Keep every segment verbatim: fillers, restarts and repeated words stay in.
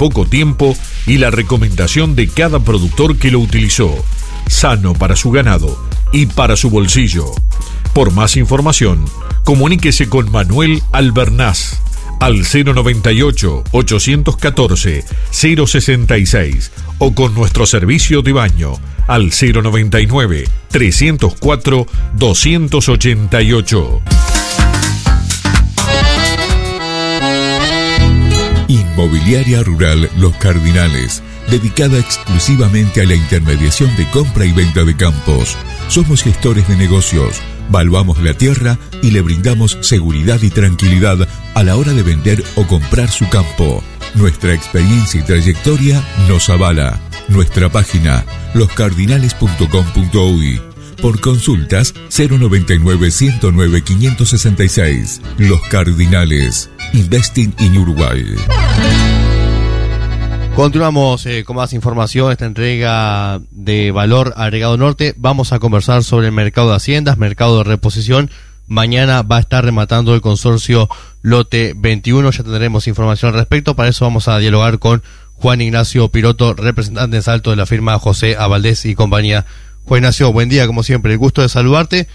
poco tiempo y la recomendación de cada productor que lo utilizó. Sano para su ganado y para su bolsillo. Por más información, comuníquese con Manuel Albernaz al cero noventa y ocho, ochocientos catorce, cero sesenta y seis o con nuestro servicio de baño al cero noventa y nueve, trescientos cuatro, doscientos ochenta y ocho. Inmobiliaria Rural Los Cardinales, dedicada exclusivamente a la intermediación de compra y venta de campos. Somos gestores de negocios, valuamos la tierra y le brindamos seguridad y tranquilidad a la hora de vender o comprar su campo. Nuestra experiencia y trayectoria nos avala. Nuestra página los cardinales punto com punto uy. Por consultas cero noventa y nueve, ciento nueve, quinientos sesenta y seis. Los Cardinales. Investing in Uruguay. Continuamos eh, con más información, esta entrega de Valor Agregado Norte. Vamos a conversar sobre el mercado de haciendas, mercado de reposición. Mañana va a estar rematando el consorcio Lote veintiuno, ya tendremos información al respecto. Para eso vamos a dialogar con Juan Ignacio Piroto, representante en Salto de la firma José A. Valdés y compañía. Juan Ignacio, buen día, como siempre, el gusto de saludarte.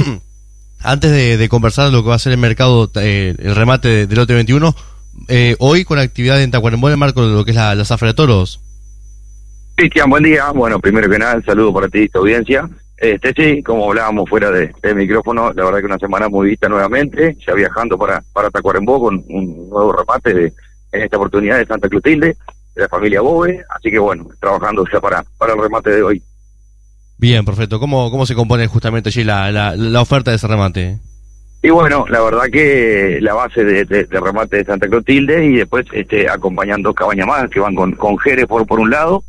Antes de, de conversar lo que va a ser el mercado, eh, el remate de, de Lote veintiuno, eh, hoy con actividad en Tacuarembó en el marco de lo que es la, la zafra de toros. Cristian, buen día. Bueno, primero que nada, el saludo para ti y tu audiencia. Este sí, como hablábamos fuera de, de micrófono, la verdad que una semana muy vista nuevamente, ya viajando para, para Tacuarembó con un nuevo remate de, en esta oportunidad de Santa Clotilde, de la familia Bove, así que bueno, trabajando ya para, para el remate de hoy. Bien, perfecto. ¿Cómo, cómo se compone justamente allí la, la, la oferta de ese remate? Y bueno, la verdad que la base de, de, de remate de Santa Clotilde y después este, acompañando cabañas más que van con, con Jerez por, por un lado.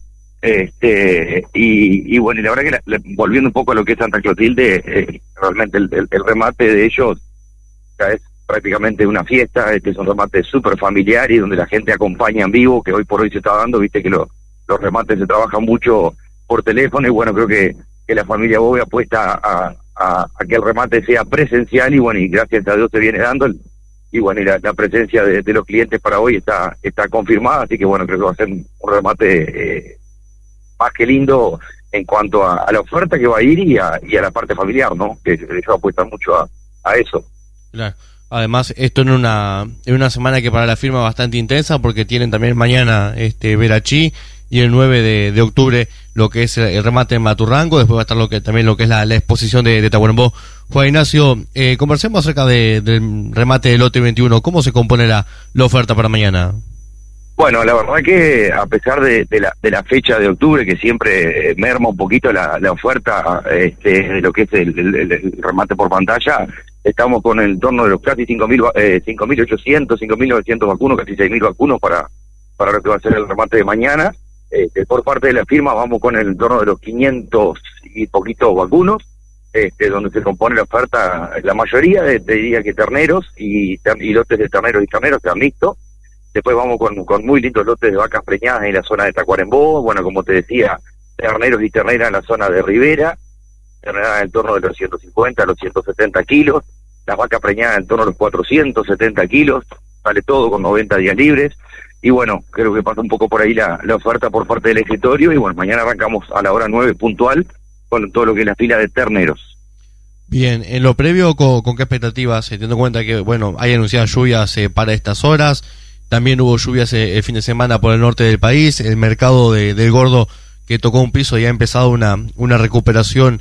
Este y, y bueno, y la verdad que la, la, volviendo un poco a lo que es Santa Clotilde, eh, realmente el, el, el remate de ellos ya es prácticamente una fiesta. Este es un remate súper familiar y donde la gente acompaña en vivo, que hoy por hoy se está dando, viste que lo, los remates se trabajan mucho por teléfono y bueno, creo que, que la familia Bove apuesta a, a, a que el remate sea presencial y bueno, y gracias a Dios se viene dando el, y bueno, y la, la presencia de, de los clientes para hoy está está confirmada, así que bueno, creo que va a ser un remate eh, más que lindo en cuanto a, a la oferta que va a ir y a, y a la parte familiar, ¿no? Que ellos apuestan mucho a, a eso. Claro. Además, esto en una en una semana que para la firma es bastante intensa porque tienen también mañana este Verachí y el nueve de, de octubre lo que es el remate en Maturrango, después va a estar lo que también lo que es la, la exposición de, de Tacuarembó. Juan Ignacio, eh, conversemos acerca de, del remate del Lote veintiuno, ¿cómo se compone la, la oferta para mañana? Bueno, la verdad que a pesar de, de, la, de la fecha de octubre, que siempre eh, merma un poquito la, la oferta este, de lo que es el, el, el remate por pantalla, estamos con el torno de los casi cinco mil, eh, cinco mil ochocientos, cinco mil novecientos vacunos, casi seis mil vacunos para, para lo que va a ser el remate de mañana. Este, por parte de la firma vamos con el torno de los quinientos y poquitos vacunos, este, donde se compone la oferta, la mayoría de, te diría que terneros y, y lotes de terneros y terneros, sean mixtos. Después vamos con, con muy lindos lotes de vacas preñadas en la zona de Tacuarembó, bueno, como te decía, terneros y terneras en la zona de Rivera, terneras en el torno de los ciento cincuenta a los ciento setenta kilos, las vacas preñadas en torno a los cuatrocientos setenta kilos, sale todo con noventa días libres, y bueno, creo que pasa un poco por ahí la, la oferta por parte del escritorio, y bueno, mañana arrancamos a la hora nueve puntual con todo lo que es la fila de terneros. Bien, en lo previo, ¿con, con qué expectativas? Eh, teniendo en cuenta que, bueno, hay anunciadas lluvias eh, para estas horas, también hubo lluvias eh, el fin de semana por el norte del país, el mercado de, del gordo que tocó un piso y ha empezado una, una recuperación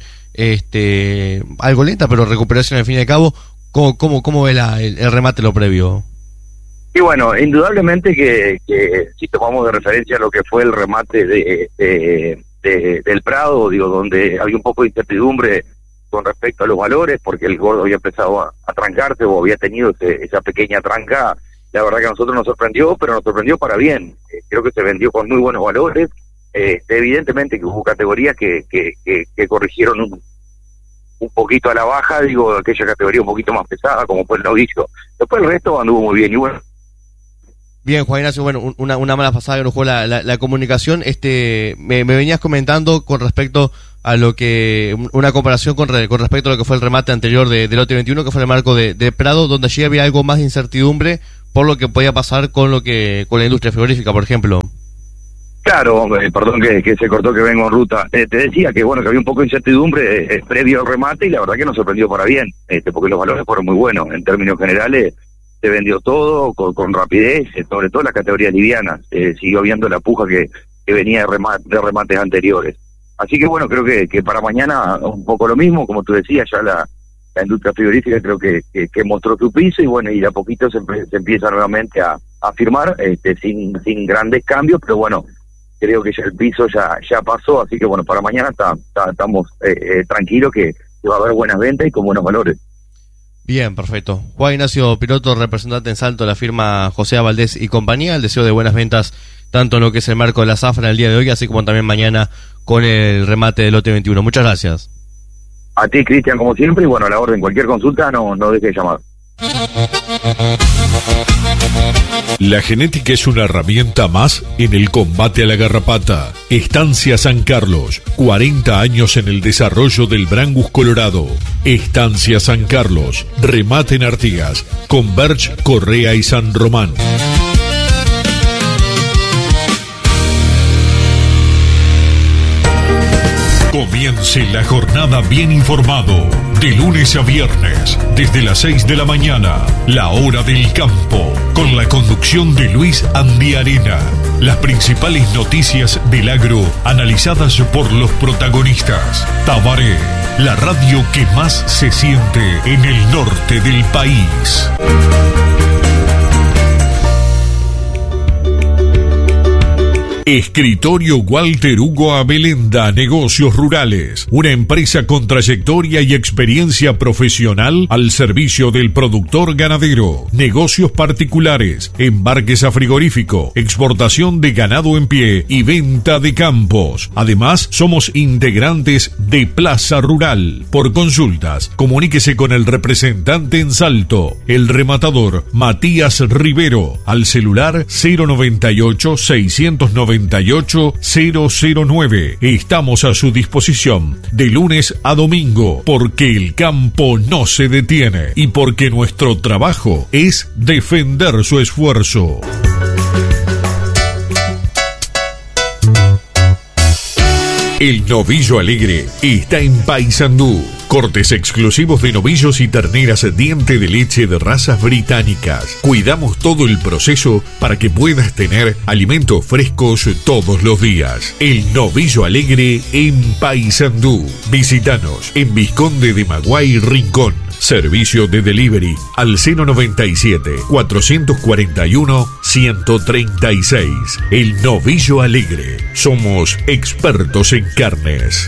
este algo lenta, pero recuperación al fin y al cabo. ¿Cómo, cómo, cómo ve la, el, el remate lo previo? Y bueno, indudablemente que, que si tomamos de referencia lo que fue el remate de, de, de del Prado, digo, donde había un poco de incertidumbre con respecto a los valores, porque el gordo había empezado a, a trancarse o había tenido ese, esa pequeña tranca, la verdad que a nosotros nos sorprendió, pero nos sorprendió para bien. Eh, creo que se vendió con muy buenos valores. Eh, evidentemente que hubo categorías que, que, que, que corrigieron un, un poquito a la baja, digo, aquella categoría un poquito más pesada, como fue el novicio. Después el resto anduvo muy bien, y bueno. Bien, Juan Ignacio, bueno, una, una mala pasada que nos jugó la, la, la comunicación. Este, me, me venías comentando con respecto a lo que, una comparación con, re, con respecto a lo que fue el remate anterior de, de Lote veintiuno, que fue el marco de, de Prado, donde allí había algo más de incertidumbre por lo que podía pasar con lo que, con la industria frigorífica, por ejemplo. Claro, eh, perdón que, que se cortó, que vengo en ruta. Eh, te decía que bueno, que había un poco de incertidumbre eh, previo al remate, y la verdad que nos sorprendió para bien, este, porque los valores fueron muy buenos. En términos generales, se vendió todo con, con rapidez, eh, sobre todo las categorías livianas. Eh, siguió viendo la puja que, que venía de, remate, de remates anteriores. Así que bueno, creo que, que para mañana un poco lo mismo, como tú decías, ya la, la industria frigorífica creo que, que, que mostró su piso, y bueno, y de a poquito se, se empieza nuevamente a, a firmar, este, sin, sin grandes cambios, pero bueno, creo que ya el piso ya ya pasó, así que bueno, para mañana está, está, estamos eh, eh, tranquilos que, que va a haber buenas ventas y con buenos valores. Bien, perfecto. Juan Ignacio Piroto, representante en Salto de la firma José Valdés y compañía. El deseo de buenas ventas tanto en lo que es el marco de la zafra el día de hoy, así como también mañana con el remate del lote veintiuno. Muchas gracias. A ti, Cristian, como siempre, y bueno, a la orden, cualquier consulta no, no dejes de llamar. La genética es una herramienta más en el combate a la garrapata. Estancia San Carlos, cuarenta años en el desarrollo del Brangus Colorado. Estancia San Carlos, remate en Artigas, Converge, Correa y San Román. Comience la jornada bien informado, de lunes a viernes, desde las seis de la mañana, la hora del campo, con la conducción de Luis Andiarena. Las principales noticias del agro, analizadas por los protagonistas. Tabaré, la radio que más se siente en el norte del país. Escritorio Walter Hugo Abelenda, Negocios Rurales, una empresa con trayectoria y experiencia profesional al servicio del productor ganadero, negocios particulares, embarques a frigorífico, exportación de ganado en pie y venta de campos. Además, somos integrantes de Plaza Rural. Por consultas, comuníquese con el representante en Salto, el rematador Matías Rivero, al celular cero noventa y ocho, seiscientos noventa y ocho, cero cero nueve. Estamos a su disposición de lunes a domingo, porque el campo no se detiene y porque nuestro trabajo es defender su esfuerzo. El novillo alegre está en Paysandú. Cortes exclusivos de novillos y terneras diente de leche de razas británicas. Cuidamos todo el proceso para que puedas tener alimentos frescos todos los días. El novillo alegre en Paysandú. Visítanos en Vizconde de Maguay, Rincón. Servicio de delivery al cero noventa y siete, cuatrocientos cuarenta y uno, ciento treinta y seis. El novillo alegre. Somos expertos en carnes.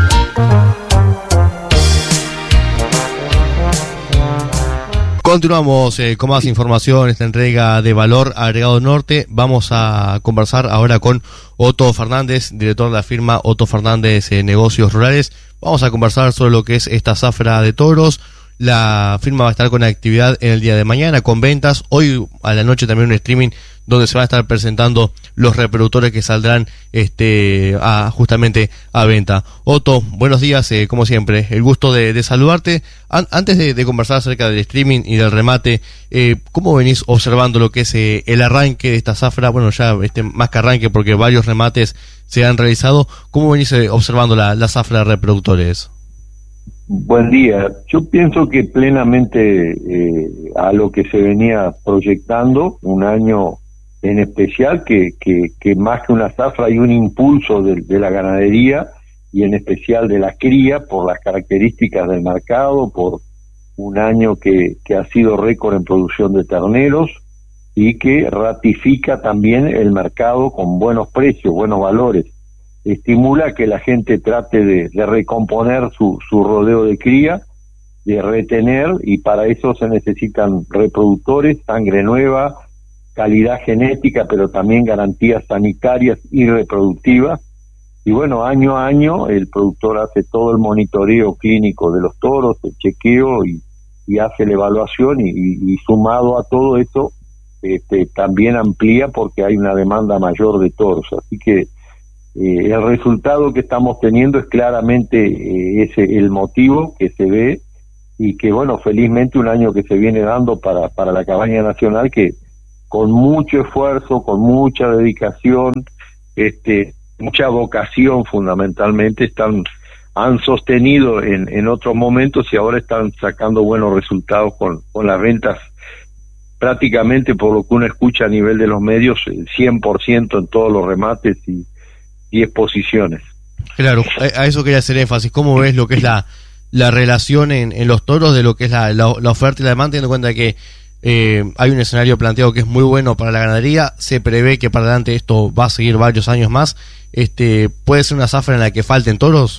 Continuamos eh, con más información, esta entrega de Valor Agregado Norte. Vamos a conversar ahora con Otto Fernández, director de la firma Otto Fernández eh, Negocios Rurales. Vamos a conversar sobre lo que es esta zafra de toros. La firma va a estar con actividad en el día de mañana, con ventas. Hoy a la noche también un streaming donde se van a estar presentando los reproductores que saldrán este a, justamente a venta. Otto, buenos días, eh, como siempre, el gusto de, de saludarte. An- antes de, de conversar acerca del streaming y del remate, eh, ¿cómo venís observando lo que es eh, el arranque de esta zafra? Bueno, ya este, más que arranque, porque varios remates se han realizado. ¿Cómo venís eh, observando la, la zafra de reproductores? Buen día. Yo pienso que plenamente eh, a lo que se venía proyectando, un año en especial que, que, que más que una zafra hay un impulso de, de la ganadería y en especial de la cría por las características del mercado, por un año que, que ha sido récord en producción de terneros y que ratifica también el mercado con buenos precios, buenos valores. Estimula que la gente trate de, de recomponer su, su rodeo de cría, de retener, y para eso se necesitan reproductores, sangre nueva, calidad genética, pero también garantías sanitarias y reproductivas. Y bueno, año a año el productor hace todo el monitoreo clínico de los toros, el chequeo y, y hace la evaluación y, y, y sumado a todo eso este, también amplía porque hay una demanda mayor de toros. Así que Eh, el resultado que estamos teniendo es claramente eh, ese el motivo que se ve y que bueno, felizmente un año que se viene dando para, para la cabaña nacional, que con mucho esfuerzo, con mucha dedicación este, mucha vocación fundamentalmente, están han sostenido en, en otros momentos y ahora están sacando buenos resultados con, con las ventas prácticamente, por lo que uno escucha a nivel de los medios, el cien por ciento en todos los remates y, y exposiciones. Claro, a, a eso quería hacer énfasis. ¿Cómo ves lo que es la, la relación en, en los toros de lo que es la, la, la oferta y la demanda, teniendo en cuenta que eh, hay un escenario planteado que es muy bueno para la ganadería, se prevé que para adelante esto va a seguir varios años más? Este, ¿puede ser una zafra en la que falten toros?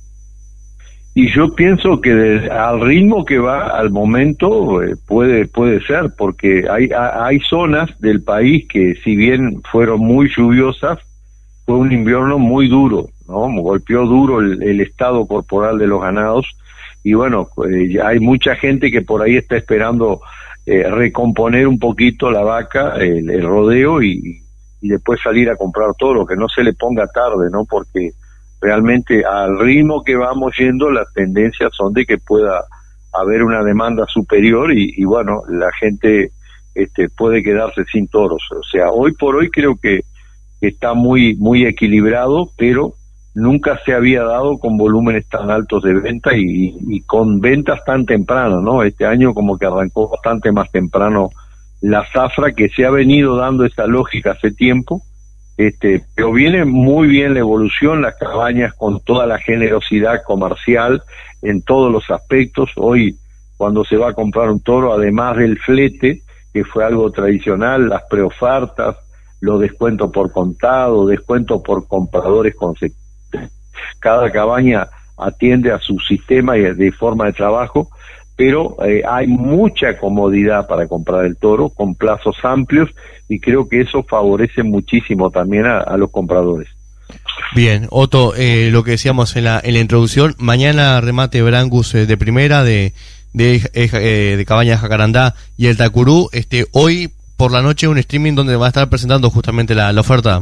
Y yo pienso que de, al ritmo que va al momento eh, puede puede ser, porque hay hay zonas del país que, si bien fueron muy lluviosas, fue un invierno muy duro, ¿no? Golpeó duro el, el estado corporal de los ganados, y bueno, eh, hay mucha gente que por ahí está esperando eh, recomponer un poquito la vaca, el, el rodeo, y, y después salir a comprar toro, que no se le ponga tarde, ¿no? Porque realmente al ritmo que vamos yendo, las tendencias son de que pueda haber una demanda superior y, y bueno, la gente este, puede quedarse sin toros. O sea, hoy por hoy creo que está muy muy equilibrado, pero nunca se había dado con volúmenes tan altos de venta y, y con ventas tan tempranas, ¿no? Este año como que arrancó bastante más temprano la zafra, que se ha venido dando esa lógica hace tiempo. Este, pero viene muy bien la evolución, las cabañas con toda la generosidad comercial en todos los aspectos. Hoy, cuando se va a comprar un toro, además del flete, que fue algo tradicional, las preofertas, los descuentos por contado, descuentos por compradores consecutivos. Cada cabaña atiende a su sistema y de forma de trabajo, pero eh, hay mucha comodidad para comprar el toro, con plazos amplios, y creo que eso favorece muchísimo también a, a los compradores. Bien, Otto, eh, lo que decíamos en la, en la introducción, mañana remate Brangus eh, de primera de de, eh, de Cabaña Jacarandá y el Tacurú. Este, hoy por la noche un streaming donde va a estar presentando justamente la, la oferta.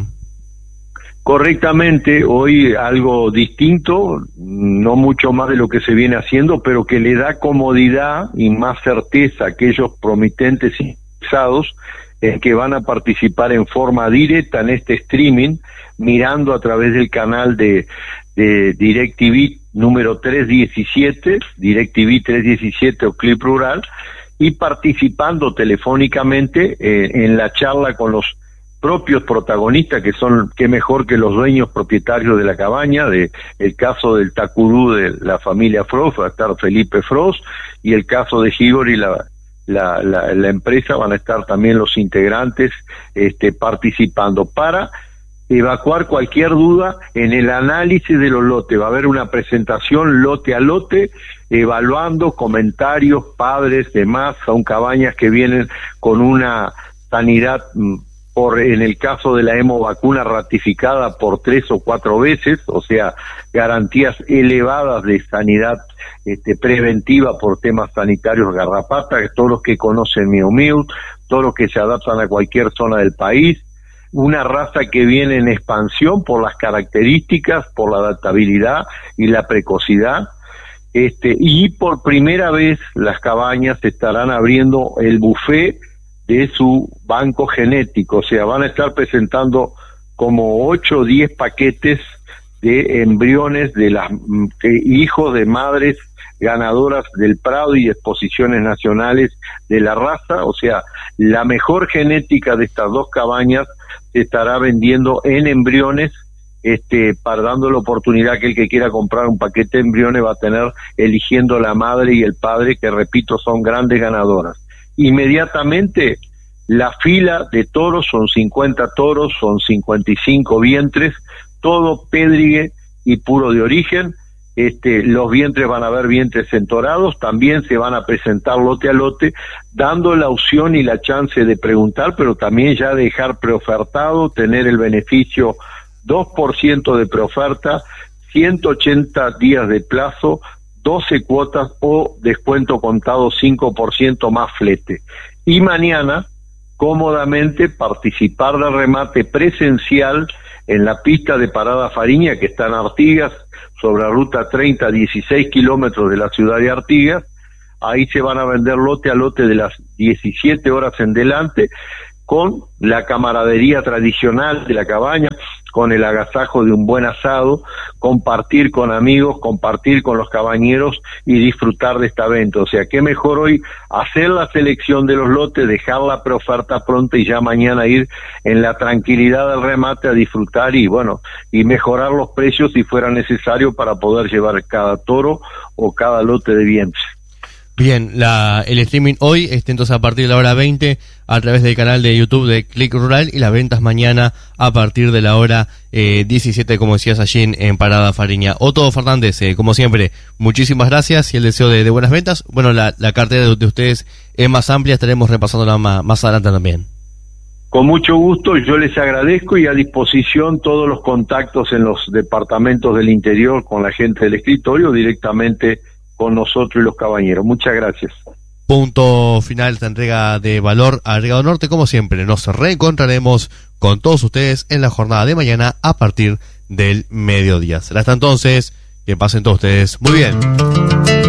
Correctamente, hoy algo distinto, no mucho más de lo que se viene haciendo, pero que le da comodidad y más certeza a aquellos promitentes interesados en que van a participar en forma directa en este streaming, mirando a través del canal de, de DirecTV número trescientos diecisiete, DirecTV trescientos diecisiete o Clip Rural, y participando telefónicamente eh, en la charla con los propios protagonistas, que son, qué mejor que los dueños propietarios de la cabaña. De el caso del Tacurú de la familia Frost, va a estar Felipe Frost, y el caso de Higori, la, la, la, la empresa, van a estar también los integrantes este, participando para evacuar cualquier duda en el análisis de los lotes. Va a haber una presentación lote a lote, evaluando comentarios, padres, demás. Son cabañas que vienen con una sanidad, por en el caso de la hemo vacuna, ratificada por tres o cuatro veces, o sea, garantías elevadas de sanidad este, preventiva por temas sanitarios garrapata, todos los que conocen Miu Miu, todos los que se adaptan a cualquier zona del país. Una raza que viene en expansión por las características, por la adaptabilidad y la precocidad. Este, y por primera vez las cabañas estarán abriendo el buffet de su banco genético, o sea, van a estar presentando como ocho o diez paquetes de embriones de las eh, hijos de madres ganadoras del Prado y exposiciones nacionales de la raza. O sea, la mejor genética de estas dos cabañas se estará vendiendo en embriones, este, para dando la oportunidad que el que quiera comprar un paquete de embriones va a tener eligiendo la madre y el padre, que repito, son grandes ganadoras. Inmediatamente la fila de toros, son cincuenta toros, son cincuenta y cinco vientres, todo pédrigue y puro de origen. Este, los vientres van a haber vientres entorados, también se van a presentar lote a lote, dando la opción y la chance de preguntar, pero también ya dejar preofertado, tener el beneficio dos por ciento de preoferta, ciento ochenta días de plazo, doce cuotas o descuento contado cinco por ciento más flete. Y mañana, cómodamente, participar del remate presencial en la pista de Parada Fariña, que está en Artigas, sobre la ruta treinta, a dieciséis kilómetros de la ciudad de Artigas. Ahí se van a vender lote a lote de las diecisiete horas en delante, con la camaradería tradicional de la cabaña. con el agasajo de un buen asado, compartir con amigos, compartir con los cabañeros y disfrutar de esta venta. O sea, qué mejor hoy hacer la selección de los lotes, dejar la preoferta pronta y ya mañana ir en la tranquilidad del remate a disfrutar y bueno, y mejorar los precios si fuera necesario para poder llevar cada toro o cada lote de bienes. Bien, la, el streaming hoy está entonces a partir de la hora veinte a través del canal de YouTube de Click Rural y las ventas mañana a partir de la hora eh, diecisiete, como decías allí en, en Parada Fariña. Otto Fernández, eh, como siempre, muchísimas gracias y el deseo de, de buenas ventas. Bueno, la, la cartera de, de ustedes es más amplia, estaremos repasándola más, más adelante también. Con mucho gusto, yo les agradezco y a disposición todos los contactos en los departamentos del interior con la gente del escritorio directamente con nosotros y los cabañeros. Muchas gracias. Punto final esta entrega de Valor Agregado Norte. Como siempre, nos reencontraremos con todos ustedes en la jornada de mañana a partir del mediodía. Será hasta entonces, que pasen todos ustedes muy bien.